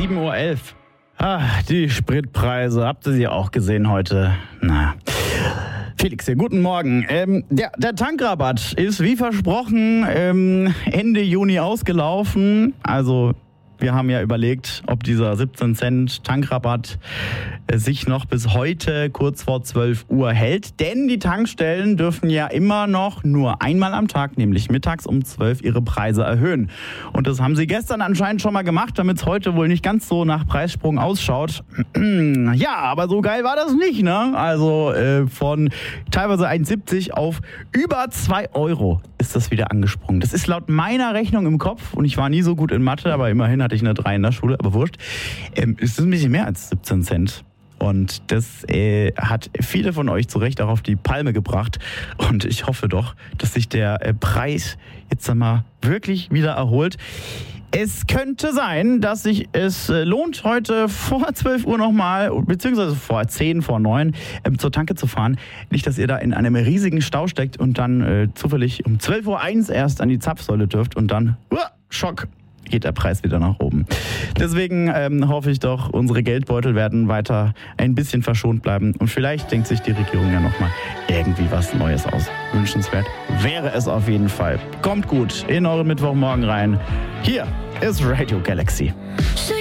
7:11 Uhr. Die Spritpreise, habt ihr sie auch gesehen heute? Na, Felix hier, guten Morgen. Der Tankrabatt ist wie versprochen Ende Juni ausgelaufen. Also wir haben ja überlegt, ob dieser 17 Cent Tankrabatt sich noch bis heute kurz vor 12 Uhr hält. Denn die Tankstellen dürfen ja immer noch nur einmal am Tag, nämlich mittags um 12 ihre Preise erhöhen. Und das haben sie gestern anscheinend schon mal gemacht, damit es heute wohl nicht ganz so nach Preissprung ausschaut. Ja, aber so geil war das nicht, ne? Also von teilweise 1,70 auf über 2 Euro ist das wieder angesprungen. Das ist laut meiner Rechnung im Kopf, und ich war nie so gut in Mathe, aber immerhin hatte ich eine 3 in der Schule, aber wurscht, ist es ein bisschen mehr als 17 Cent. Und das hat viele von euch zu Recht auch auf die Palme gebracht. Und ich hoffe doch, dass sich der Preis jetzt einmal wirklich wieder erholt. Es könnte sein, dass sich es lohnt, heute vor 12 Uhr nochmal, beziehungsweise vor 10, vor 9 zur Tanke zu fahren. Nicht, dass ihr da in einem riesigen Stau steckt und dann zufällig um 12:01 Uhr erst an die Zapfsäule dürft und dann, Schock, geht der Preis wieder nach oben. Deswegen hoffe ich doch, unsere Geldbeutel werden weiter ein bisschen verschont bleiben. Und vielleicht denkt sich die Regierung ja nochmal irgendwie was Neues aus. Wünschenswert wäre es auf jeden Fall. Kommt gut in euren Mittwochmorgen rein. Hier ist Radio Galaxy.